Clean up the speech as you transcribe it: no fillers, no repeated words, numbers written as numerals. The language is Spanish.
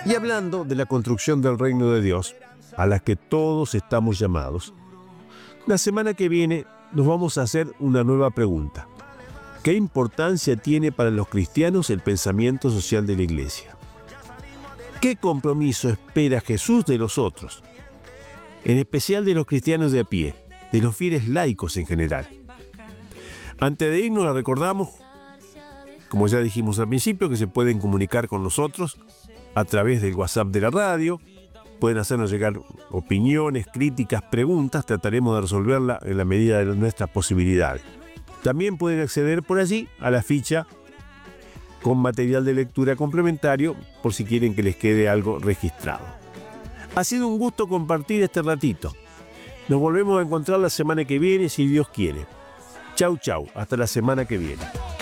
Y hablando de la construcción del reino de Dios, a la que todos estamos llamados, la semana que viene nos vamos a hacer una nueva pregunta. ¿Qué importancia tiene para los cristianos el pensamiento social de la Iglesia? ¿Qué compromiso espera Jesús de los otros? En especial de los cristianos de a pie, de los fieles laicos en general. Antes de irnos, les recordamos, como ya dijimos al principio, que se pueden comunicar con nosotros a través del WhatsApp de la radio. Pueden hacernos llegar opiniones, críticas, preguntas. Trataremos de resolverla en la medida de nuestras posibilidades. También pueden acceder por allí a la ficha con material de lectura complementario por si quieren que les quede algo registrado. Ha sido un gusto compartir este ratito. Nos volvemos a encontrar la semana que viene si Dios quiere. Chau, chau. Hasta la semana que viene.